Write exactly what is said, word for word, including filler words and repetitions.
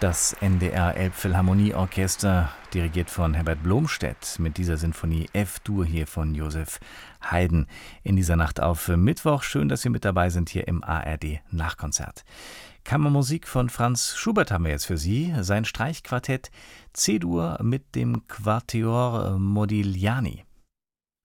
Das N D R Elbphilharmonieorchester, dirigiert von Herbert Blomstedt, mit dieser Sinfonie F-Dur hier von Joseph Haydn in dieser Nacht auf Mittwoch. Schön, dass Sie mit dabei sind hier im A R D-Nachkonzert. Kammermusik von Franz Schubert haben wir jetzt für Sie. Sein Streichquartett C-Dur mit dem Quatuor Modigliani.